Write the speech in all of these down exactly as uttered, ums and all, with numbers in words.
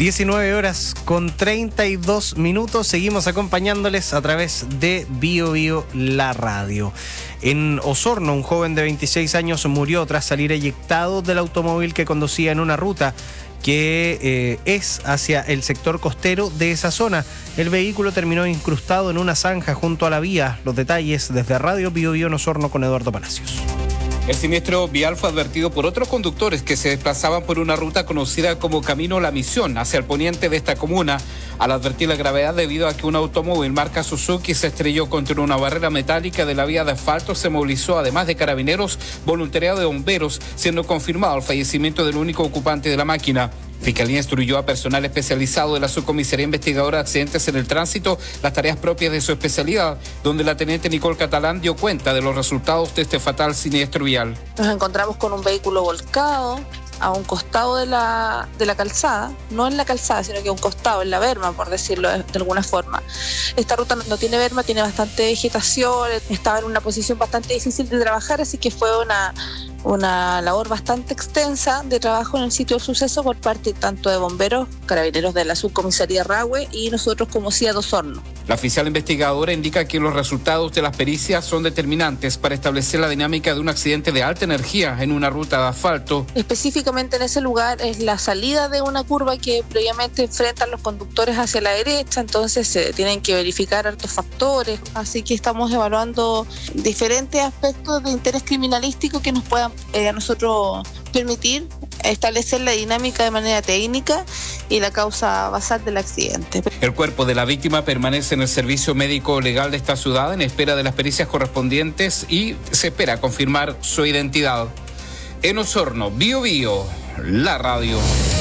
diecinueve horas con treinta y dos minutos. Seguimos acompañándoles a través de Bio Bio La Radio. En Osorno, un joven de veintiséis años murió tras salir eyectado del automóvil que conducía en una ruta que eh, es hacia el sector costero de esa zona. El vehículo terminó incrustado en una zanja junto a la vía. Los detalles desde Radio Bio Bio en Osorno con Eduardo Palacios. El siniestro vial fue advertido por otros conductores que se desplazaban por una ruta conocida como Camino La Misión, hacia el poniente de esta comuna, al advertir la gravedad debido a que un automóvil marca Suzuki se estrelló contra una barrera metálica de la vía de asfalto. Se movilizó, además de carabineros, voluntariado de bomberos, siendo confirmado el fallecimiento del único ocupante de la máquina. Fiscalía instruyó a personal especializado de la Subcomisaría Investigadora de Accidentes en el Tránsito las tareas propias de su especialidad, donde la teniente Nicole Catalán dio cuenta de los resultados de este fatal siniestro vial. Nos encontramos con un vehículo volcado a un costado de la, de la calzada, no en la calzada, sino que a un costado, en la berma, por decirlo de, de alguna forma. Esta ruta no, no tiene berma, tiene bastante vegetación, estaba en una posición bastante difícil de trabajar, así que fue una... una labor bastante extensa de trabajo en el sitio del suceso por parte tanto de bomberos, carabineros de la subcomisaría Rahue y nosotros como C I A de Osorno. La oficial investigadora indica que los resultados de las pericias son determinantes para establecer la dinámica de un accidente de alta energía en una ruta de asfalto. Específicamente en ese lugar es la salida de una curva que previamente enfrentan los conductores hacia la derecha, entonces se tienen que verificar hartos factores, así que estamos evaluando diferentes aspectos de interés criminalístico que nos puedan Eh, a nosotros permitir establecer la dinámica de manera técnica y la causa basal del accidente. El cuerpo de la víctima permanece en el servicio médico legal de esta ciudad en espera de las pericias correspondientes y se espera confirmar su identidad. En Osorno, Bio Bio, la radio.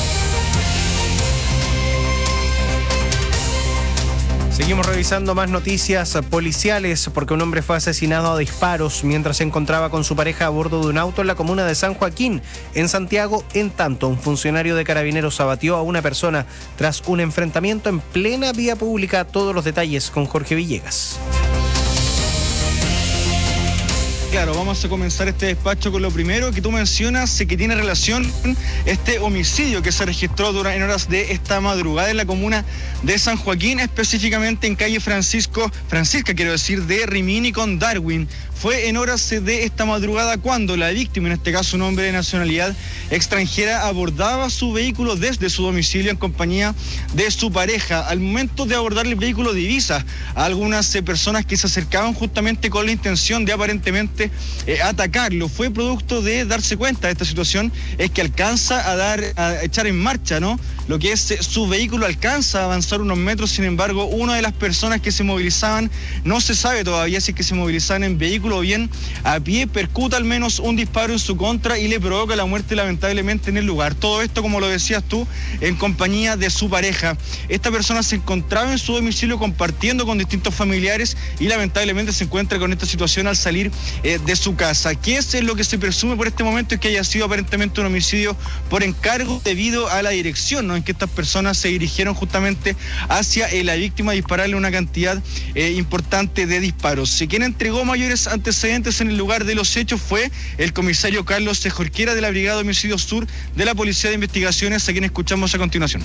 Seguimos revisando más noticias policiales porque un hombre fue asesinado a disparos mientras se encontraba con su pareja a bordo de un auto en la comuna de San Joaquín, en Santiago. En tanto, un funcionario de Carabineros abatió a una persona tras un enfrentamiento en plena vía pública. Todos los detalles con Jorge Villegas. Claro, vamos a comenzar este despacho con lo primero que tú mencionas, que tiene relación con este homicidio que se registró durante, en horas de esta madrugada en la comuna de San Joaquín, específicamente en calle Francisco, Francisca, quiero decir, de Rimini con Darwin. Fue en horas de esta madrugada cuando la víctima, en este caso un hombre de nacionalidad extranjera, abordaba su vehículo desde su domicilio en compañía de su pareja. Al momento de abordar el vehículo divisa a algunas eh, personas que se acercaban justamente con la intención de aparentemente eh, atacarlo. Fue producto de darse cuenta de esta situación, es que alcanza a dar, a echar en marcha, ¿no? Lo que es eh, su vehículo alcanza a avanzar unos metros, sin embargo, una de las personas que se movilizaban, no se sabe todavía si es que se movilizaban en vehículo o bien a pie, percuta al menos un disparo en su contra y le provoca la muerte lamentablemente en el lugar. Todo esto, como lo decías tú, en compañía de su pareja. Esta persona se encontraba en su domicilio compartiendo con distintos familiares y lamentablemente se encuentra con esta situación al salir eh, de su casa. ¿Qué es lo que se presume por este momento? Es que haya sido aparentemente un homicidio por encargo debido a la dirección, ¿no?, en que estas personas se dirigieron justamente hacia eh, la víctima, dispararle una cantidad eh, importante de disparos. Quien entregó mayores antecedentes en el lugar de los hechos fue el comisario Carlos Jorquera de la Brigada de Homicidios Sur de la Policía de Investigaciones, a quien escuchamos a continuación.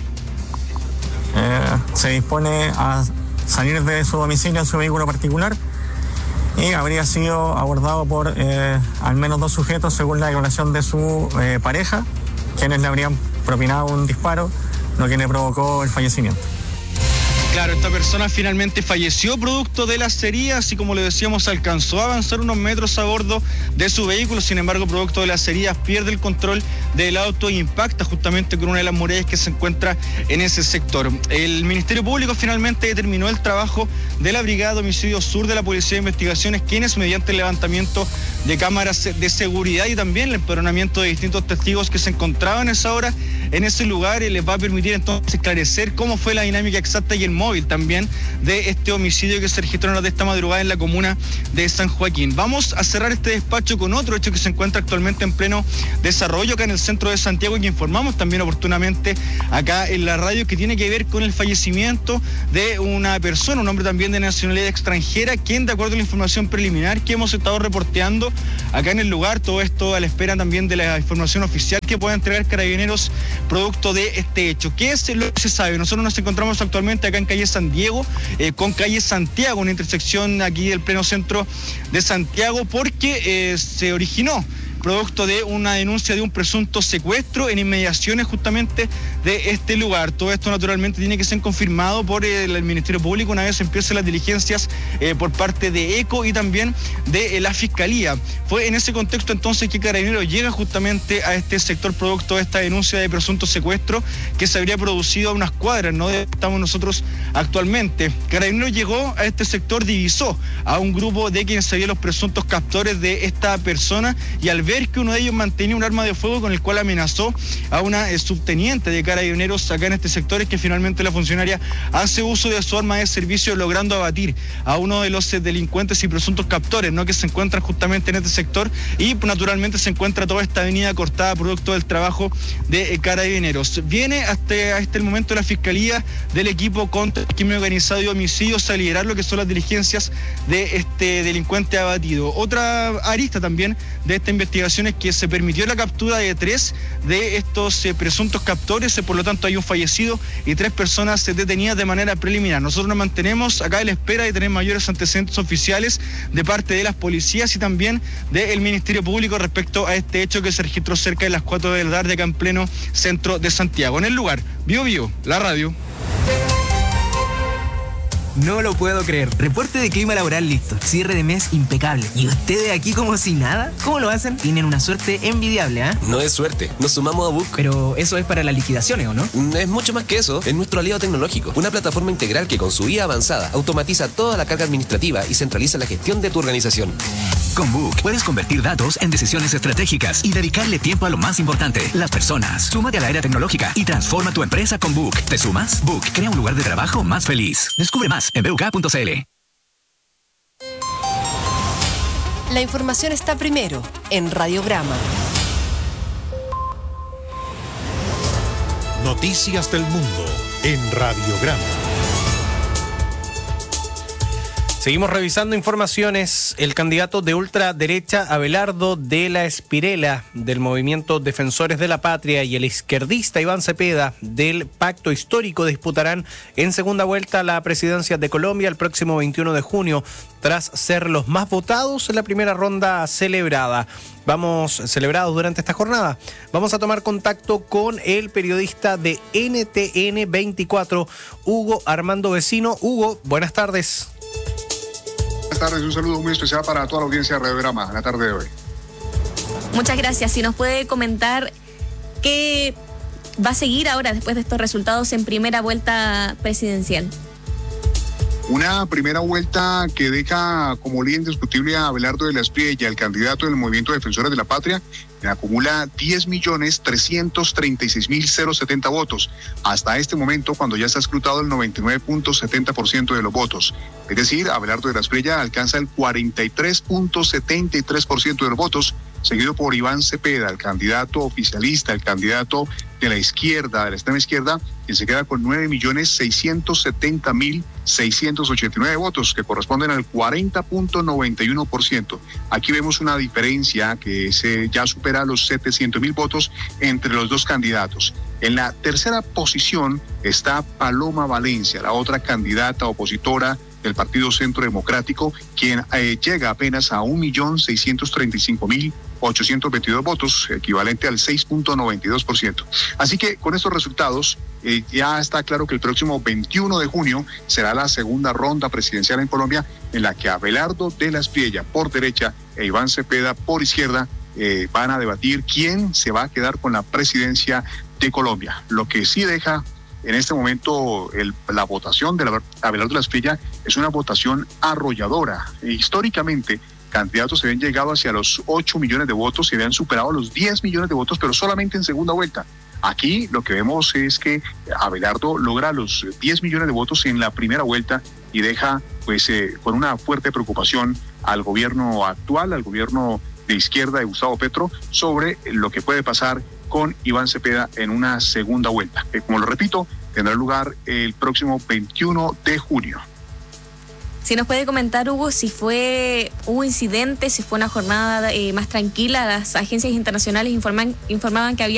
Eh, se dispone a salir de su domicilio en su vehículo particular y habría sido abordado por eh, al menos dos sujetos, según la declaración de su eh, pareja, quienes le habrían propinado un disparo, lo que le provocó el fallecimiento. Claro, esta persona finalmente falleció producto de las heridas y, como le decíamos, alcanzó a avanzar unos metros a bordo de su vehículo. Sin embargo, producto de las heridas, pierde el control del auto e impacta justamente con una de las murallas que se encuentra en ese sector. El Ministerio Público finalmente determinó el trabajo de la Brigada de Homicidios Sur de la Policía de Investigaciones, quienes, mediante el levantamiento de cámaras de seguridad y también el empadronamiento de distintos testigos que se encontraban a esa hora en ese lugar, les va a permitir entonces esclarecer cómo fue la dinámica exacta y el móvil también de este homicidio que se registró de esta madrugada en la comuna de San Joaquín. Vamos a cerrar este despacho con otro hecho que se encuentra actualmente en pleno desarrollo acá en el centro de Santiago y que informamos también oportunamente acá en la radio, que tiene que ver con el fallecimiento de una persona, un hombre también de nacionalidad extranjera, quien, de acuerdo a la información preliminar que hemos estado reporteando acá en el lugar, todo esto a la espera también de la información oficial que pueda entregar Carabineros producto de este hecho. ¿Qué es lo que se sabe? Nosotros nos encontramos actualmente acá en calle San Diego, eh, con calle Santiago, una intersección aquí del pleno centro de Santiago, porque eh, se originó producto de una denuncia de un presunto secuestro en inmediaciones justamente de este lugar. Todo esto naturalmente tiene que ser confirmado por el, el Ministerio Público una vez empiecen las diligencias eh, por parte de ECO y también de eh, la Fiscalía. Fue en ese contexto entonces que Carabineros llega justamente a este sector producto de esta denuncia de presunto secuestro que se habría producido a unas cuadras, ¿no? De donde estamos nosotros actualmente. Carabineros llegó a este sector, divisó a un grupo de quienes serían los presuntos captores de esta persona y al ver que uno de ellos mantenía un arma de fuego con el cual amenazó a una eh, subteniente de Carabineros acá en este sector, es que finalmente la funcionaria hace uso de su arma de servicio, logrando abatir a uno de los eh, delincuentes y presuntos captores, ¿no? Que se encuentran justamente en este sector y naturalmente se encuentra toda esta avenida cortada producto del trabajo de eh, Carabineros. Viene hasta este el momento la Fiscalía del equipo contra el crimen organizado y homicidios a liderar lo que son las diligencias de este delincuente abatido. Otra arista también de esta investigación es que se permitió la captura de tres de estos eh, presuntos captores, eh, por lo tanto hay un fallecido y tres personas eh, detenidas de manera preliminar. Nosotros nos mantenemos acá en la espera de tener mayores antecedentes oficiales de parte de las policías y también del Ministerio Público respecto a este hecho que se registró cerca de las cuatro de la tarde acá en pleno centro de Santiago. En el lugar, Bio Bio, la radio. No lo puedo creer. Reporte de clima laboral listo. Cierre de mes impecable. ¿Y ustedes aquí como si nada? ¿Cómo lo hacen? Tienen una suerte envidiable, ¿ah? ¿eh? No es suerte. Nos sumamos a Book. Pero eso es para las liquidaciones, ¿o no? Es mucho más que eso. Es nuestro aliado tecnológico. Una plataforma integral que con su I A avanzada automatiza toda la carga administrativa y centraliza la gestión de tu organización. Con Book puedes convertir datos en decisiones estratégicas y dedicarle tiempo a lo más importante, las personas. Súmate a la era tecnológica y transforma tu empresa con Book. ¿Te sumas? Book crea un lugar de trabajo más feliz. Descubre más en b u k punto c l. La información está primero en Radiograma. Noticias del mundo en Radiograma. Seguimos revisando informaciones. El candidato de ultraderecha Abelardo de la Espriella del movimiento Defensores de la Patria y el izquierdista Iván Cepeda del Pacto Histórico disputarán en segunda vuelta la presidencia de Colombia el próximo veintiuno de junio, tras ser los más votados en la primera ronda celebrada. Vamos, celebrados durante esta jornada. Vamos a tomar contacto con el periodista de N T N veinticuatro, Hugo Armando Vecino. Hugo, buenas tardes. Buenas tardes, un saludo muy especial para toda la audiencia de Radiograma en la tarde de hoy. Muchas gracias. Si nos puede comentar qué va a seguir ahora después de estos resultados en primera vuelta presidencial. Una primera vuelta que deja como líder indiscutible a Abelardo de la Espriella, el candidato del movimiento Defensores de la Patria, que acumula diez millones trescientos treinta y seis mil setenta votos. Hasta este momento, cuando ya se ha escrutado el noventa y nueve punto setenta por ciento de los votos. Es decir, Abelardo de la Espriella alcanza el cuarenta y tres punto setenta y tres por ciento de los votos, seguido por Iván Cepeda, el candidato oficialista, el candidato de la izquierda, de la extrema izquierda, quien se queda con nueve millones seiscientos setenta mil seiscientos ochenta y nueve votos, que corresponden al cuarenta punto noventa y uno por ciento. Aquí vemos una diferencia que se ya supera los setecientos mil votos entre los dos candidatos. En la tercera posición está Paloma Valencia, la otra candidata opositora del Partido Centro Democrático, quien eh, llega apenas a un millón seiscientos treinta y cinco mil ochocientos veintidós votos, equivalente al seis punto noventa y dos por ciento. Así que con estos resultados eh, ya está claro que el próximo veintiuno de junio será la segunda ronda presidencial en Colombia, en la que Abelardo de la Espriella por derecha e Iván Cepeda por izquierda eh, van a debatir quién se va a quedar con la presidencia de Colombia. Lo que sí deja en este momento el, la votación de la, Abelardo de la Espriella es una votación arrolladora. E históricamente, candidatos se habían llegado hacia los ocho millones de votos, se habían superado los diez millones de votos, pero solamente en segunda vuelta. Aquí lo que vemos es que Abelardo logra los diez millones de votos en la primera vuelta y deja pues eh, con una fuerte preocupación al gobierno actual, al gobierno de izquierda de Gustavo Petro, sobre lo que puede pasar con Iván Cepeda en una segunda vuelta, que como lo repito, tendrá lugar el próximo veintiuno de junio. Si nos puede comentar, Hugo, si fue hubo incidentes, si fue una jornada eh, más tranquila. Las agencias internacionales informan, informaban que había